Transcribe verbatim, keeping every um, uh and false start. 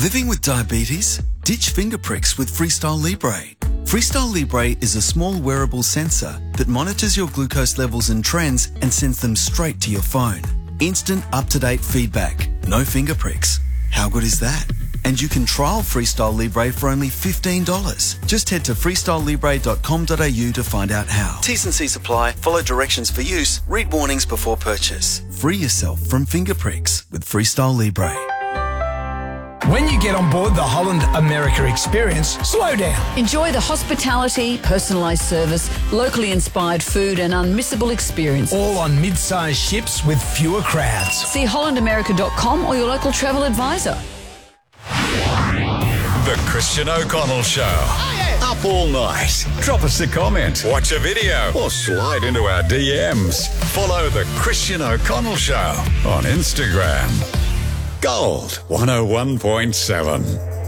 Living with diabetes? Ditch finger pricks with Freestyle Libre. Freestyle Libre is a small wearable sensor that monitors your glucose levels and trends and sends them straight to your phone. Instant up-to-date feedback. No finger pricks. How good is that? And you can trial Freestyle Libre for only fifteen dollars. Just head to freestyle libre dot com dot a u to find out how. T's and C's apply. Follow directions for use. Read warnings before purchase. Free yourself from finger pricks with Freestyle Libre. When you get on board the Holland America experience, slow down. Enjoy the hospitality, personalised service, locally inspired food and unmissable experience. All on mid-sized ships with fewer crowds. See holland america dot com or your local travel advisor. The Christian O'Connell Show. Oh, yeah. Up all night. Drop us a comment, watch a video, or slide into our D Ms. Follow The Christian O'Connell Show on Instagram. Gold one oh one point seven.